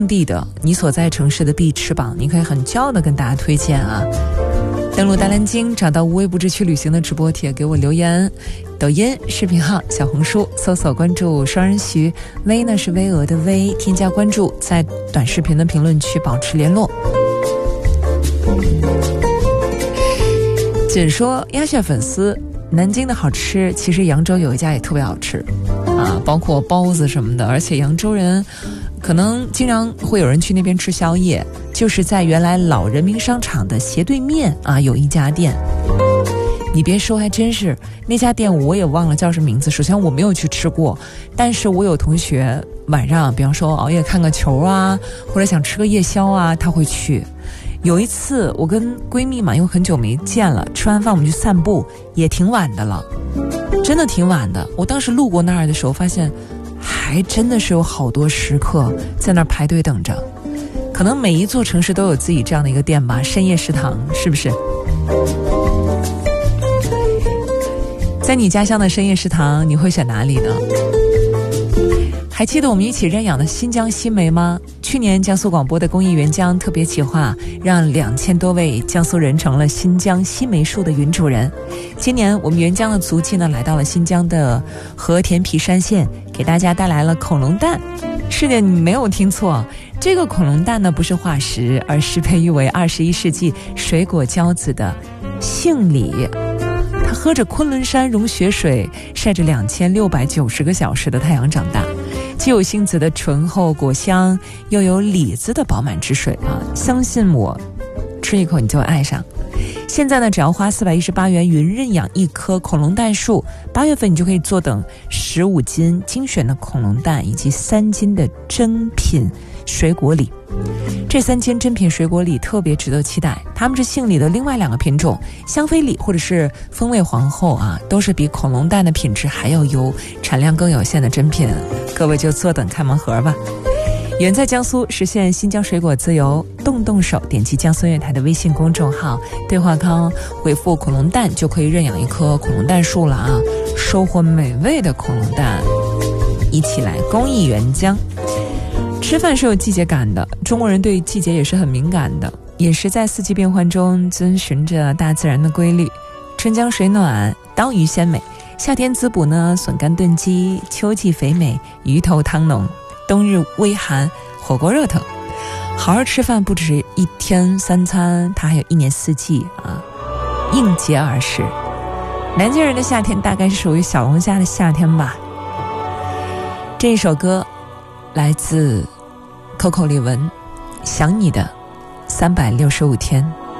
地的你所在城市的必吃榜，你可以很骄傲的跟大家推荐啊。登录大蓝鲸，找到无微不至去旅行的直播帖，给我留言。抖音视频号、小红书搜索关注双人徐，微呢是巍峨的微，添加关注，在短视频的评论区保持联络。仅说鸭血粉丝，南京的好吃，其实扬州有一家也特别好吃啊，包括包子什么的，而且扬州人可能经常会有人去那边吃宵夜，就是在原来老人民商场的斜对面啊，有一家店。你别说，还真是那家店我也忘了叫什么名字。首先我没有去吃过，但是我有同学晚上比方说熬夜看个球啊，或者想吃个夜宵啊，他会去。有一次我跟闺蜜嘛，因为很久没见了，吃完饭我们去散步，也挺晚的了，真的挺晚的。我当时路过那儿的时候发现还真的是有好多食客在那儿排队等着。可能每一座城市都有自己这样的一个店吧，深夜食堂是不是？在你家乡的深夜食堂你会选哪里呢？还记得我们一起认养的新疆西梅吗？去年江苏广播的公益援疆特别企划，让2000多位江苏人成了新疆西梅树的云主人。今年我们援疆的足迹呢，来到了新疆的和田皮山县，给大家带来了恐龙蛋。是的，你没有听错，这个恐龙蛋呢不是化石，而是被誉为21世纪水果骄子的杏李。它喝着昆仑山融雪水，晒着2690个小时的太阳长大，既有杏子的醇厚果香，又有李子的饱满汁水啊！相信我，吃一口你就会爱上。现在呢，只要花418元云认养一棵恐龙蛋树，8月份你就可以坐等15斤精选的恐龙蛋以及3斤的珍品水果李。这3斤珍品水果李特别值得期待，它们是杏李的另外2个品种，香妃李或者是风味皇后啊，都是比恐龙蛋的品质还要优，产量更有限的珍品，各位就坐等开盲盒吧。远在江苏，实现新疆水果自由，动手点击江苏音乐台的微信公众号，对话框回复恐龙蛋就可以认养一棵恐龙蛋树了啊，收获美味的恐龙蛋，一起来公益援疆。吃饭是有季节感的，中国人对季节也是很敏感的，饮食在四季变换中遵循着大自然的规律。春江水暖，刀鱼鲜美，夏天滋补呢，笋干炖鸡，秋季肥美，鱼头汤浓，冬日微寒，火锅热腾。好好吃饭不只是1天3餐，它还有1年4季啊，应节而食。南京人的夏天大概是属于小龙虾的夏天吧。这一首歌来自 Coco 李玟，想你的365天。